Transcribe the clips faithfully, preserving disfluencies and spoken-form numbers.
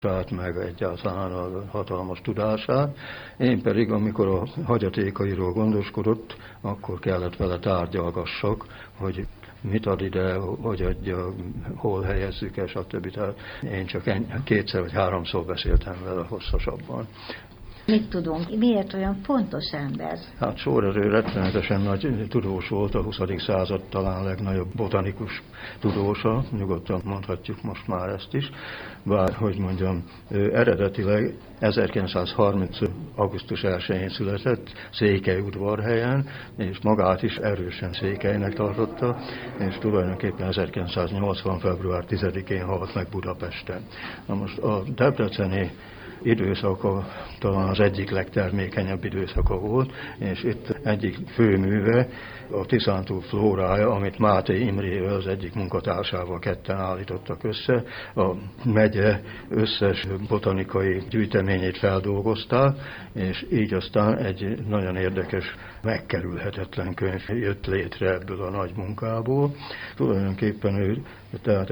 meg egyáltalán a hatalmas tudását. Én pedig, amikor a hagyatékairól gondoskodott, akkor kellett vele tárgyalgassak, hogy mit ad ide, hogy adja, hol helyezzük el, stb. Tehát én csak kétszer vagy háromszor beszéltem vele hosszasabban. Mit tudunk? Miért olyan fontos ember? Hát Sórer rettenetesen nagy tudós volt, a huszadik század talán legnagyobb botanikus tudósa, nyugodtan mondhatjuk most már ezt is, bár, hogy mondjam, eredetileg ezerkilencszázharminc. augusztus elsején született Székelyudvarhelyen, és magát is erősen székelynek tartotta, és tulajdonképpen ezerkilencszáznyolcvan. február tizedikén halt meg Budapesten. Na most a debreceni időszaka talán az egyik legtermékenyebb időszaka volt, és itt egyik főműve, a Tiszántúl flórája, amit Máté Imrével, az egyik munkatársával ketten állítottak össze. A megye összes botanikai gyűjteményét feldolgozták, és így aztán egy nagyon érdekes, megkerülhetetlen könyv jött létre ebből a nagy munkából. Tulajdonképpen ő tehát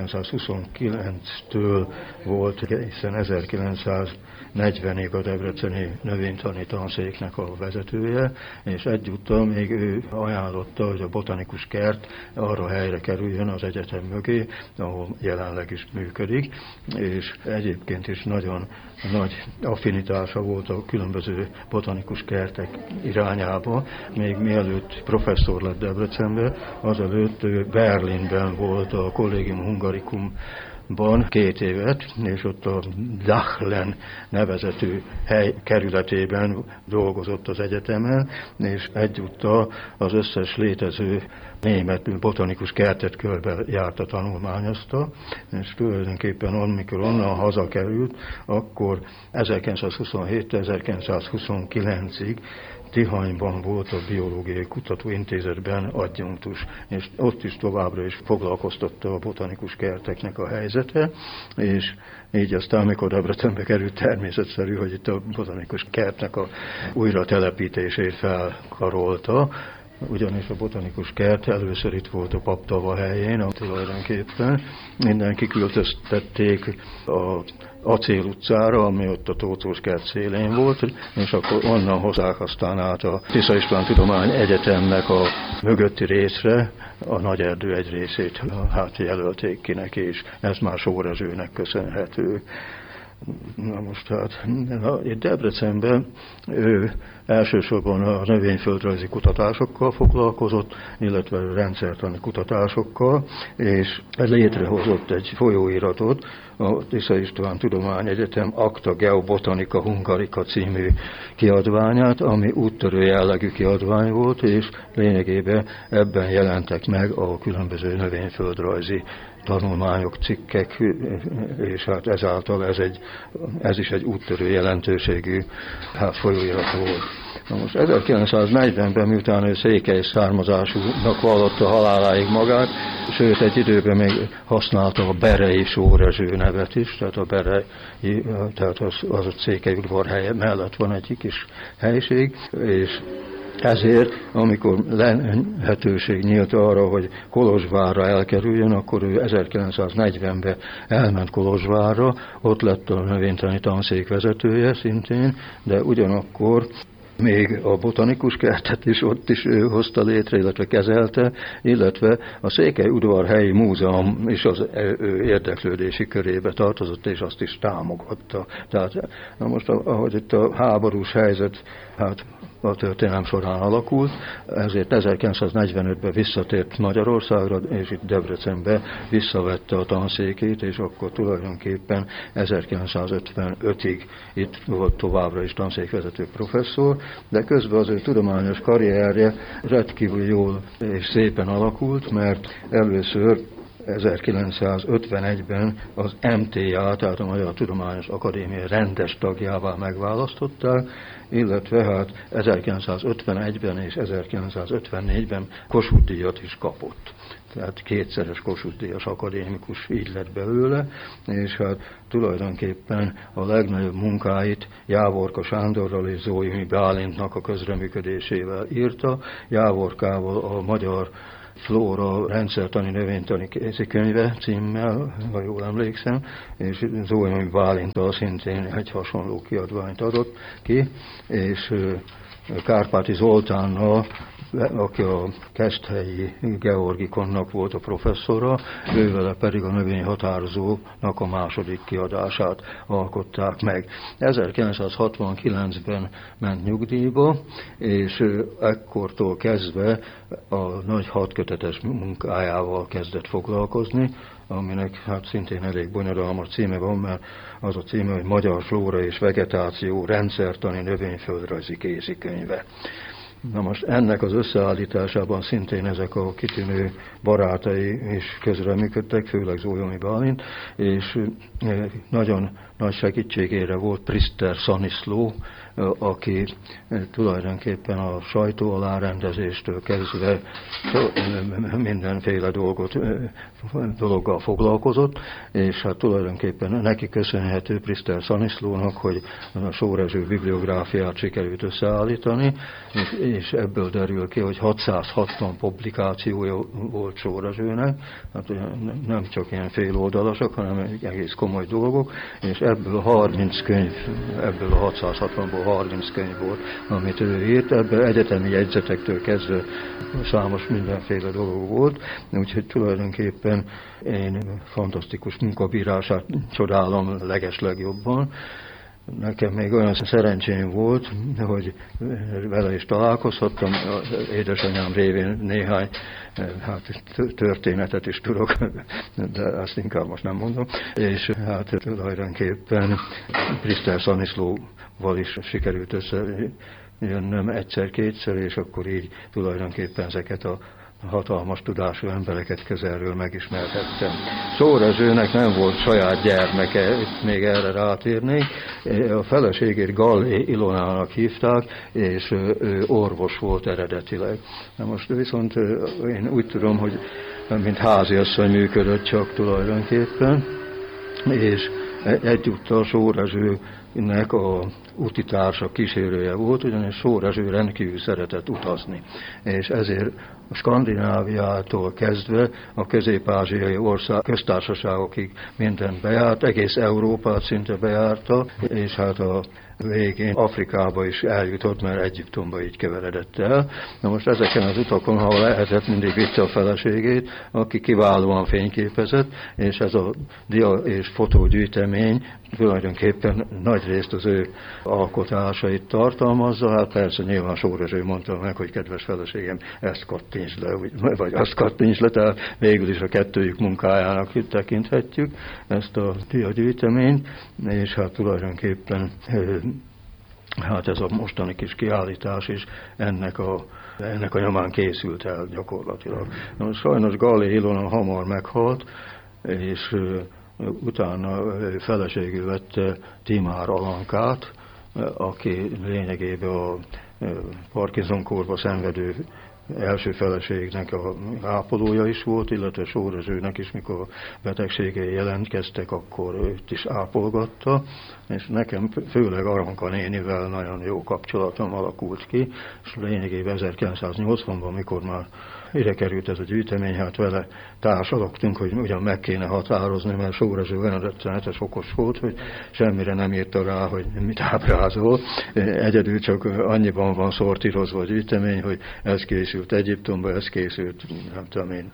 ezerkilencszázhuszonkilenctől volt egészen ezerkilencszáznegyvenig a debreceni növénytani tanszéknek a vezetője, és egyúttal még ő ajánlotta, hogy a botanikus kert arra helyre kerüljön az egyetem mögé, ahol jelenleg is működik, és egyébként is nagyon nagy affinitása volt a különböző botanikus kertek irányába. Még mielőtt professzor lett Debrecenben, azelőtt ő Berlinben volt a Collegium Hungaricumban két évet, és ott a Dachlen nevezetű hely kerületében dolgozott az egyetemen, és egyúttal az összes létező német botanikus kertet körbe járta, tanulmányozta, és tulajdonképpen amikor onnan hazakerült, akkor ezerkilencszázhuszonhéttől ezerkilencszázhuszonkilencig Tihanyban volt a Biológiai Kutatóintézetben adjunktus, és ott is továbbra is foglalkoztatta a botanikus kerteknek a helyzete, és így aztán, amikor Debrecenbe került, természetszerű, hogy itt a botanikus kertnek a újra telepítését felkarolta, ugyanis a botanikus kert először itt volt a Paptava helyén, a tulajdonképpen mindenki költöztették a Acél utcára, ami ott a Tóczós kert szélén volt, és akkor onnan hozzák aztán át a Tisza István Tudomány Egyetemnek a mögötti részre, a Nagyerdő egy részét hát jelölték ki neki, és ez már Sórezsőnek köszönhető. Na most hát, itt Debrecenben ő elsősorban a növényföldrajzi kutatásokkal foglalkozott, illetve rendszertani kutatásokkal, és létrehozott egy folyóiratot, a Tisza István Tudományegyetem Acta Geobotanica Hungarica című kiadványát, ami úttörő jellegű kiadvány volt, és lényegében ebben jelentek meg a különböző növényföldrajzi tanulmányok, cikkek, és hát ezáltal ez, egy, ez is egy úttörő jelentőségű hát folyóirat volt. Na most ezerkilencszáznegyvenben, miután ő székely származásúnak vallotta haláláig magát, sőt egy időben még használta a Berei Sórezső nevet is, tehát a Berei, tehát az, az a Székelyudvarhely mellett van egy kis helység, és ezért, amikor lehetőség nyílt arra, hogy Kolozsvárra elkerüljön, akkor ő ezerkilencszáznegyvenben elment Kolozsvárra, ott lett a növénytani tanszék vezetője szintén, de ugyanakkor még a botanikus kertet is ott is ő hozta létre, illetve kezelte, illetve a Székelyudvarhelyi Múzeum is az ő érdeklődési körébe tartozott, és azt is támogatta. Tehát, na most, ahogy itt a háborús helyzet, hát a történelem során alakult, ezért ezerkilencszáznegyvenötben visszatért Magyarországra, és itt Debrecenbe visszavette a tanszékét, és akkor tulajdonképpen ezerkilencszázötvenötig itt volt továbbra is tanszékvezető professzor, de közben az ő tudományos karrierje rendkívül jól és szépen alakult, mert először ezerkilencszázötvenegyben az em té á, tehát a Magyar Tudományos Akadémia rendes tagjává megválasztották, illetve hát ezerkilencszázötvenegyben és ezerkilencszázötvennégyben Kossuth-díjat is kapott. Tehát kétszeres Kossuth-díjas akadémikus így lett belőle, és hát tulajdonképpen a legnagyobb munkáit Jávorka Sándorral és Zólymi Bálintnak a közreműködésével írta. Jávorkával a magyar Flóra rendszertani növénytani kézikönyve címmel, ha jól emlékszem, és Zólyai Bálintal szintén egy hasonló kiadványt adott ki, és Kárpáti Zoltánnal, aki a keszthelyi Georgikonnak volt a professzora, ővele pedig a növényhatározónak a második kiadását alkották meg. ezerkilencszázhatvankilencben ment nyugdíjba, és ekkortól kezdve a nagy hatkötetes munkájával kezdett foglalkozni, aminek hát szintén elég bonyodalmas címe van, mert az a címe, hogy Magyar Flóra és Vegetáció rendszertani növényföldrajzi kézikönyve. Na most ennek az összeállításában szintén ezek a kitűnő barátai is közreműködtek, főleg Zólyai Bálint, és nagyon nagy segítségére volt Prister Szaniszló, aki tulajdonképpen a sajtó alárendezéstől kezdve mindenféle dolgot, dologgal foglalkozott, és hát tulajdonképpen neki köszönhető Prister Szaniszlónak, hogy a Sórazső bibliográfiát sikerült összeállítani, és ebből derül ki, hogy hatszázhatvan publikációja volt Sórazsőnek, hát nem csak ilyen féloldalasok, hanem egész komoly dolgok, és ebből harminc könyv, ebből a hatszázhatvanból harminc könyv volt, amit ő írt, ebből egyetemi jegyzetektől kezdve számos mindenféle dolog volt, úgyhogy tulajdonképpen én fantasztikus munkabírását csodálom legeslegjobban. Nekem még olyan szerencsém volt, hogy vele is találkozhattam, édesanyám révén néhány hát, történetet is tudok, de azt inkább most nem mondom, és hát tulajdonképpen Prister Szaniszlóval is sikerült összejönnöm egyszer-kétszer, és akkor így tulajdonképpen ezeket a hatalmas tudású embereket közelről megismerhettem. Sórazsőnek nem volt saját gyermeke, itt még erre rátérnék. A feleségét Gallé Ilonának hívták, és ő orvos volt eredetileg. Na most viszont én úgy tudom, hogy mint háziasszony működött csak tulajdonképpen, és egyúttal Sórazsőnek a utitársa, kísérője volt, ugyanis Sórazső rendkívül szeretett utazni. És ezért a Skandináviától kezdve a közép-ázsiai ország köztársaságokig mindent bejárt, egész Európát szinte bejárta, és hát a végén Afrikába is eljutott, mert Egyiptomba így keveredett el. Na most ezeken az utakon, ha lehetett, mindig vitte a feleségét, aki kiválóan fényképezett, és ez a dia és fotógyűjtemény tulajdonképpen nagy részt az ő alkotásait tartalmazza. Hát persze nyilván Sórazső mondta meg, hogy kedves feleségem, ezt kattintsd le, vagy azt kattintsd le, tehát végül is a kettőjük munkájának tekinthetjük ezt a diagyűjteményt, és hát tulajdonképpen hát ez a mostani kis kiállítás is ennek a, ennek a nyomán készült el gyakorlatilag. Na, sajnos Gallé Ilona hamar meghalt, és utána feleségül vette Timár Alankát, aki lényegében a Parkinson-kórba szenvedő első feleségnek a ápolója is volt, illetve Sórazsőnek is, mikor a betegségei jelentkeztek, akkor őt is ápolgatta, és nekem főleg Aranka nénivel nagyon jó kapcsolatom alakult ki, és lényegében ezerkilencszáznyolcvanban, mikor már ide került ez a gyűjtemény, hát vele társalogtunk, hogy ugyan meg kéne határozni, mert Sórazső olyan rettenetes okos volt, hogy semmire nem írta rá, hogy mit ábrázol. Egyedül csak annyiban van szortírozva a gyűjtemény, hogy ez készült Egyiptomban, ez készült, nem tudom én,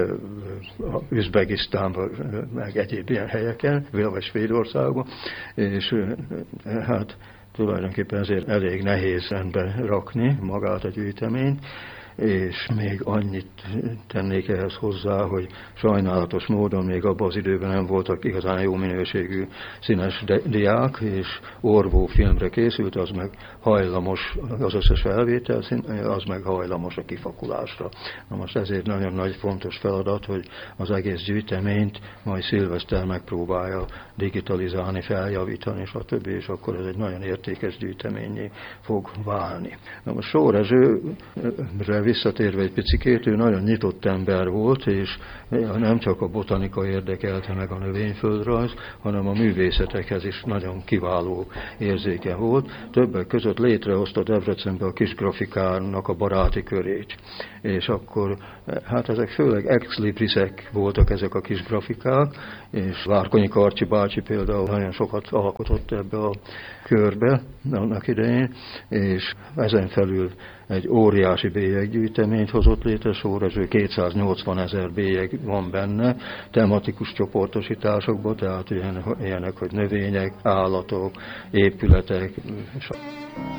Üzbegisztánban, meg egyéb ilyen helyeken, vagy Svédországban, és hát tulajdonképpen ezért elég nehéz rendbe rakni magát a gyűjteményt, és még annyit tennék ehhez hozzá, hogy sajnálatos módon még abban az időben nem voltak igazán jó minőségű színes diák, és Orvó filmre készült, az meg hajlamos, az összes felvétel, az meg hajlamos a kifakulásra. Na most ezért nagyon nagy fontos feladat, hogy az egész gyűjteményt majd szilveszter megpróbálja digitalizálni, feljavítani, és a többi, és akkor ez egy nagyon értékes gyűjteményé fog válni. Na most Sórazsőre visszatérve egy picikét, ő nagyon nyitott ember volt, és nem csak a botanika érdekelte meg a növényföldrajz, hanem a művészetekhez is nagyon kiváló érzéke volt. Többek között létrehozta Debrecenbe a kis grafikának a baráti körét. És akkor, hát ezek főleg ex-librisek voltak ezek a kis grafikák, és Várkonyi Karcsi bácsi például nagyon sokat alkotott ebbe a körbe annak idején, és ezen felül egy óriási bélyeggyűjteményt hozott létre, sorrező kétszáznyolcvan ezer bélyeg van benne, tematikus csoportosításokban, tehát ilyenek, ilyenek, hogy növények, állatok, épületek,